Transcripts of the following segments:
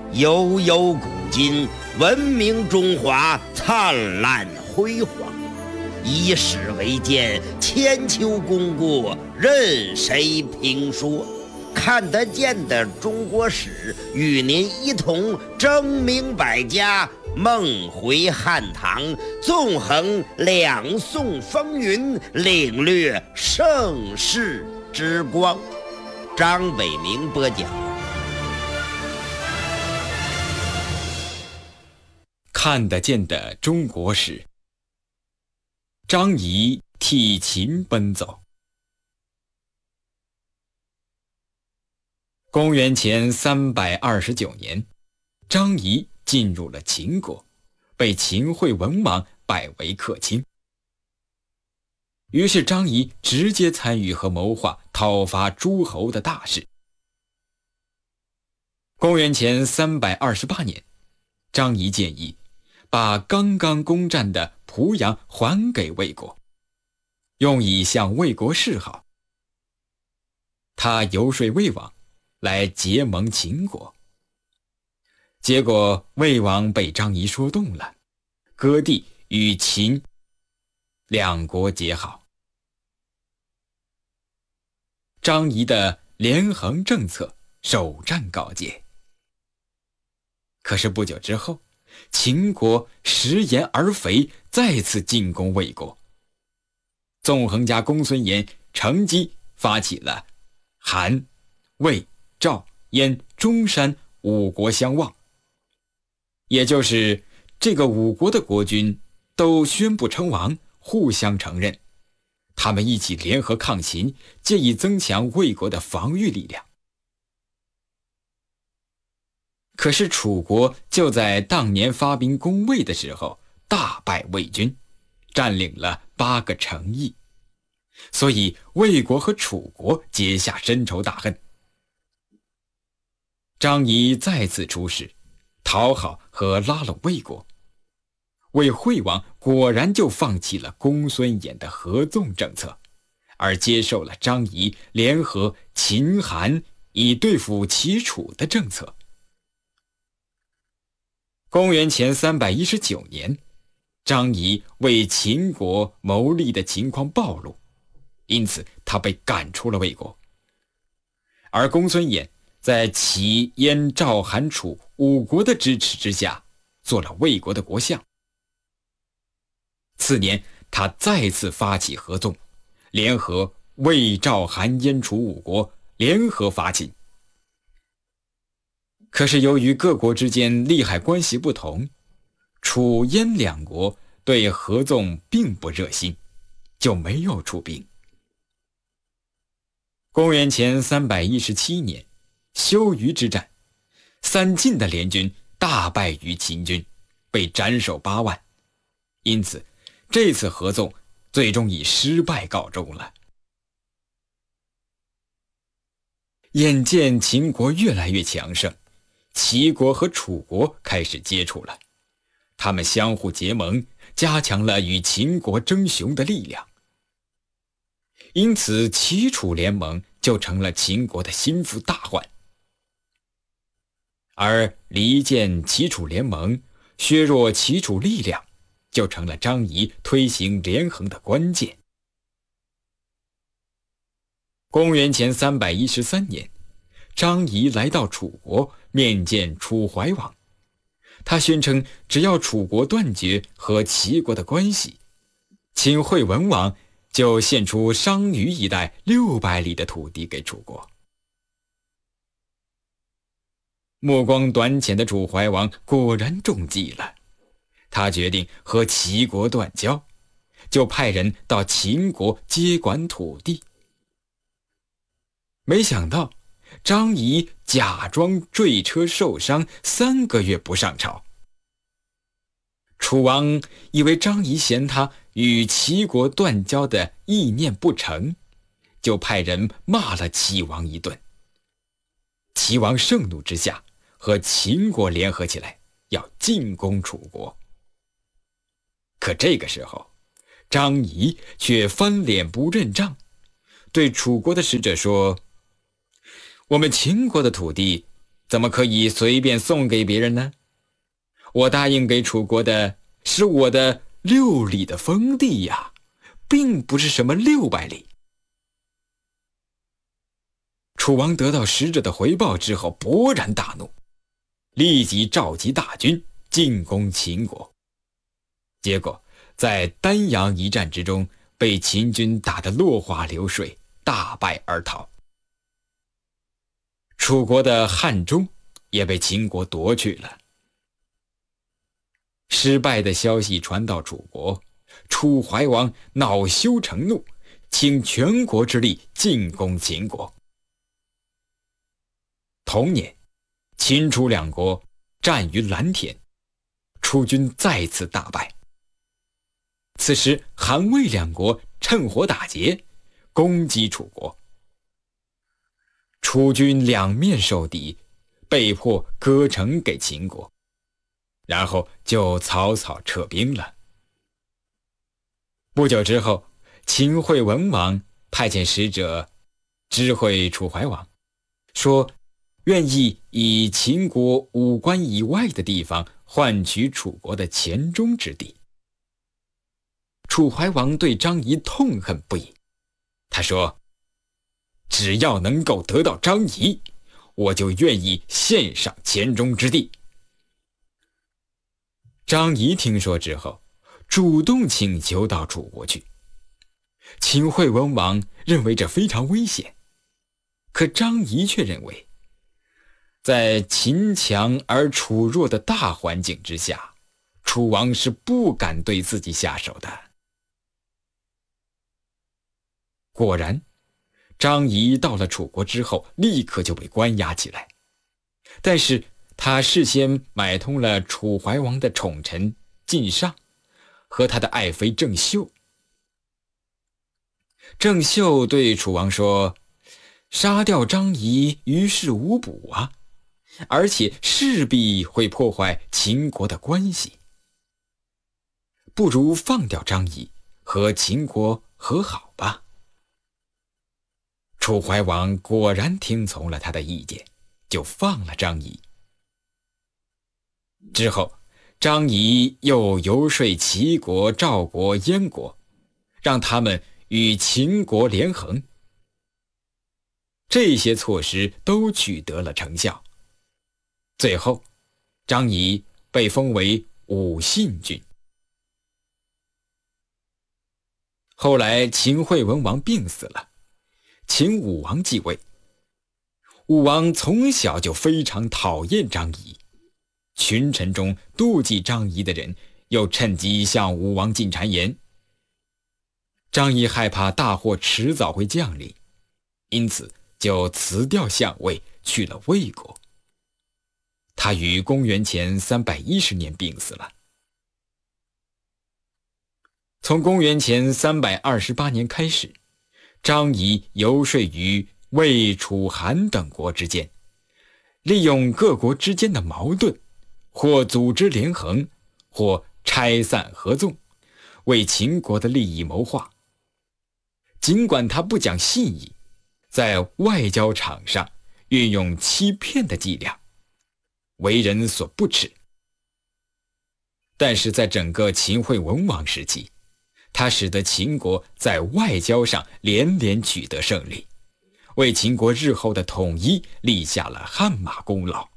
悠悠古今，文明中华灿烂辉煌。以史为鉴，千秋功过任谁评说。看得见的中国史，与您一同争明百家，梦回汉唐，纵横两宋风云，领略盛世之光。张伟明播讲。 看得见的中国史，张仪替秦奔走。公元前329年，张仪进入了秦国，被秦惠文王拜为客卿。于是张仪直接参与和谋划讨伐诸侯的大事。公元前328年，张仪建议把刚刚攻占的濮阳还给魏国，用以向魏国示好。他游说魏王来结盟秦国，结果魏王被张仪说动了，割地与秦两国结好。张仪的连横政策首战告捷。可是不久之后，秦国食言而肥，再次进攻魏国。纵横家公孙衍乘机发起了韩、魏、赵、燕、中山五国相望，也就是这个五国的国君都宣布称王，互相承认，他们一起联合抗秦，借以增强魏国的防御力量。可是楚国就在当年发兵攻魏的时候大败魏军，占领了8个城邑，所以魏国和楚国结下深仇大恨。张仪再次出使，讨好和拉拢魏国，魏惠王果然就放弃了公孙衍的合纵政策，而接受了张仪联合秦韩以对付齐楚的政策。公元前319年，张仪为秦国谋利的情况暴露，因此他被赶出了魏国。而公孙衍在齐、燕、赵、韩、楚5国的支持之下，做了魏国的国相。次年，他再次发起合纵，联合魏、赵、韩、燕、楚5国联合伐秦。可是由于各国之间利害关系不同，楚燕两国对合纵并不热心，就没有出兵。公元前317年，修鱼之战，3晋的联军大败于秦军，被斩首8万，因此这次合纵最终以失败告终了。眼见秦国越来越强盛，齐国和楚国开始接触了，他们相互结盟，加强了与秦国争雄的力量。因此齐楚联盟就成了秦国的心腹大患。而离间齐楚联盟，削弱齐楚力量，就成了张仪推行连横的关键。公元前313年，张仪来到楚国面见楚怀王，他宣称只要楚国断绝和齐国的关系，秦惠文王就献出商於一带600里的土地给楚国。目光短浅的楚怀王果然中计了，他决定和齐国断交，就派人到秦国接管土地。没想到张仪假装坠车受伤，3个月不上朝。楚王以为张仪嫌他与齐国断交的意念不成，就派人骂了齐王一顿。齐王盛怒之下，和秦国联合起来，要进攻楚国。可这个时候，张仪却翻脸不认账，对楚国的使者说：我们秦国的土地怎么可以随便送给别人呢？我答应给楚国的是我的6里的封地呀，并不是什么600里。楚王得到使者的回报之后，勃然大怒，立即召集大军进攻秦国。结果在丹阳一战之中，被秦军打得落花流水，大败而逃。楚国的汉中也被秦国夺去了。失败的消息传到楚国，楚怀王恼羞成怒，倾全国之力进攻秦国。同年，秦楚两国战于蓝田，楚军再次大败。此时韩魏两国趁火打劫，攻击楚国。楚军两面受敌，被迫割城给秦国，然后就草草撤兵了。不久之后，秦惠文王派遣使者知会楚怀王，说愿意以秦国5关以外的地方换取楚国的黔中之地。楚怀王对张仪痛恨不已，他说：只要能够得到张仪，我就愿意献上黔中之地。张仪听说之后，主动请求到楚国去。秦惠文王认为这非常危险，可张仪却认为，在秦强而楚弱的大环境之下，楚王是不敢对自己下手的。果然，张仪到了楚国之后，立刻就被关押起来。但是他事先买通了楚怀王的宠臣晋上和他的爱妃郑袖。郑袖对楚王说，杀掉张仪于事无补啊，而且势必会破坏秦国的关系，不如放掉张仪，和秦国和好吧。楚怀王果然听从了他的意见，就放了张仪。之后，张仪又游说齐国、赵国、燕国，让他们与秦国连横。这些措施都取得了成效。最后，张仪被封为武信君。后来秦惠文王病死了，秦武王继位。武王从小就非常讨厌张仪，群臣中妒忌张仪的人又趁机向武王进谗言。张仪害怕大祸迟早会降临，因此就辞掉相位，去了魏国。他于公元前310年病死了。从公元前328年开始，张仪游说于魏、楚、韩等国之间，利用各国之间的矛盾，或组织连横，或拆散合纵，为秦国的利益谋划。尽管他不讲信义，在外交场上运用欺骗的伎俩，为人所不齿，但是在整个秦惠文王时期，他使得秦国在外交上连连取得胜利，为秦国日后的统一立下了汗马功劳。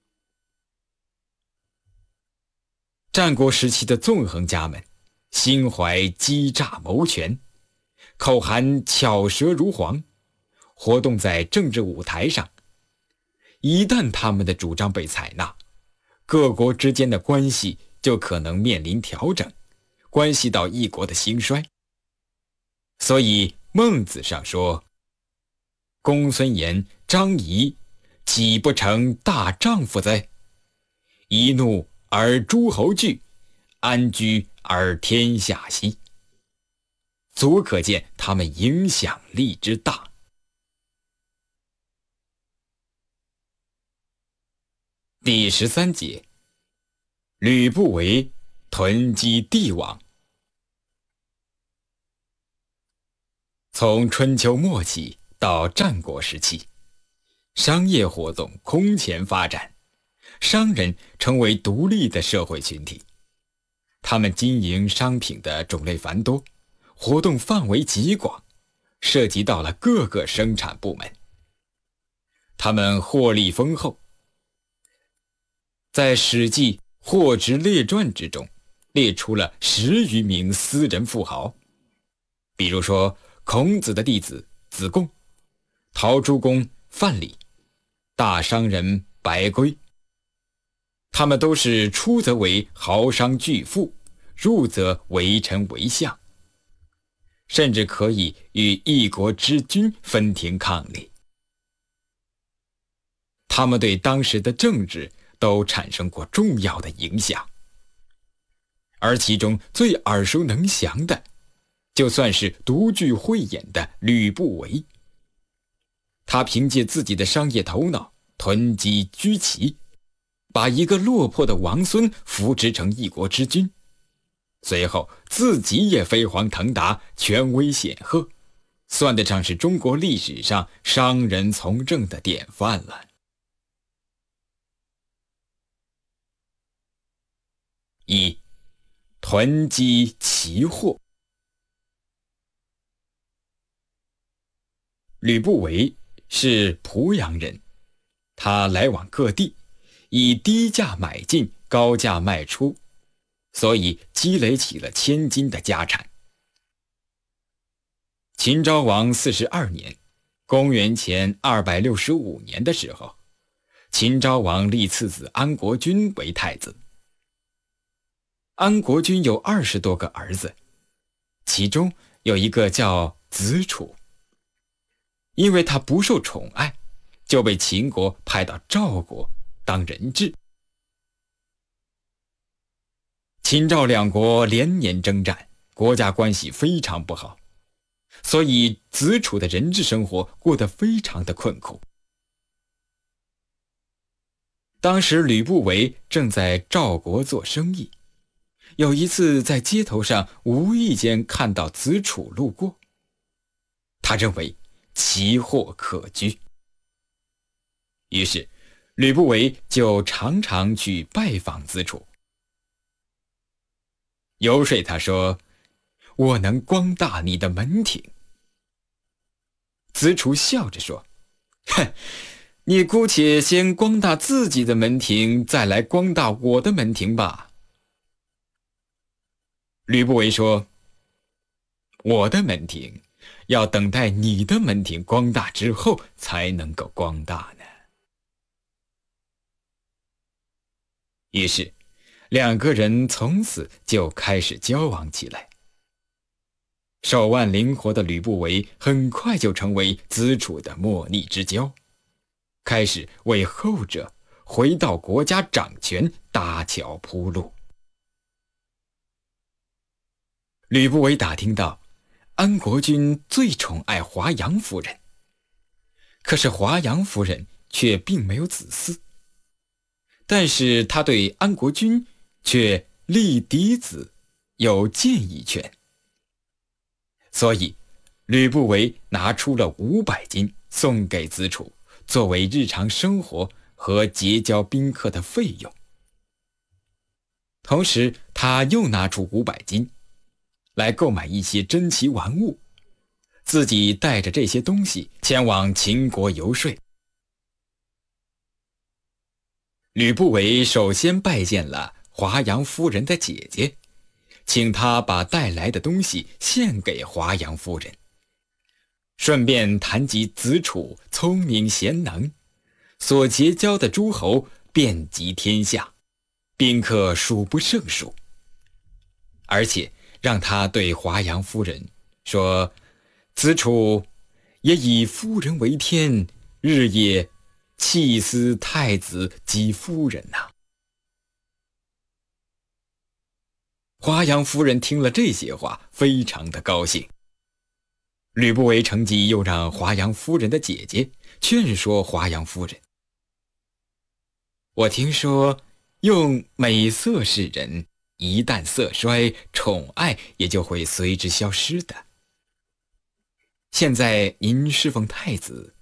战国时期的纵横家们，心怀机诈谋权，口含巧舌如簧，活动在政治舞台上。一旦他们的主张被采纳，各国之间的关系就可能面临调整，关系到一国的兴衰。所以孟子上说，公孙言、张仪岂不成大丈夫哉？一怒而诸侯惧，安居而天下息。足可见他们影响力之大。第13节，吕不韦囤积帝王。从春秋末期到战国时期， 商业活动空前发展，商人成为独立的社会群体。他们经营商品的种类繁多，活动范围极广，涉及到了各个生产部门。他们获利丰厚，在《史记·货殖列传》之中列出了10余名私人富豪，比如说孔子的弟子子贡、陶朱公范蠡、大商人白圭。他们都是出则为豪商巨富，入则为臣为相，甚至可以与一国之君分庭抗礼。他们对当时的政治都产生过重要的影响，而其中最耳熟能详的，就算是独具慧眼的吕不韦。他凭借自己的商业头脑，囤积居奇，把一个落魄的王孙扶植成一国之君，随后自己也飞黄腾达，权威显赫，算得上是中国历史上商人从政的典范了。1. 囤积奇货。吕不韦是濮阳人，他来往各地，以低价买进，高价卖出，所以积累起了千金的家产。秦昭王42年，公元前265年的时候，秦昭王立次子安国君为太子。安国君有20多个儿子，其中有一个叫子楚。因为他不受宠爱，就被秦国派到赵国当人质。秦赵两国连年征战，国家关系非常不好，所以子楚的人质生活过得非常的困苦。当时吕不韦正在赵国做生意，有一次在街头上无意间看到子楚路过，他认为奇货可居，于是吕不韦就常常去拜访子楚，游说他说：“我能光大你的门庭。”子楚笑着说：“哼，你姑且先光大自己的门庭，再来光大我的门庭吧。”吕不韦说：“我的门庭要等待你的门庭光大之后才能够光大呢。”于是两个人从此就开始交往起来。手腕灵活的吕不韦很快就成为子楚的莫逆之交，开始为后者回到国家掌权搭桥铺路。吕不韦打听到安国君最宠爱华阳夫人，可是华阳夫人却并没有子嗣，但是他对安国君却立嫡子，有建议权。所以吕不韦拿出了500金送给子楚，作为日常生活和结交宾客的费用。同时他又拿出500金来购买一些珍奇玩物，自己带着这些东西前往秦国游说。吕不韦首先拜见了华阳夫人的姐姐，请她把带来的东西献给华阳夫人，顺便谈及子楚聪明贤能，所结交的诸侯遍及天下，宾客数不胜数，而且让他对华阳夫人说：“子楚也以夫人为天，日夜弃思太子及夫人呐。”华阳夫人听了这些话，非常的高兴。吕不韦乘机又让华阳夫人的姐姐劝说华阳夫人：“我听说用美色示人，一旦色衰，宠爱也就会随之消失的。现在您侍奉太子，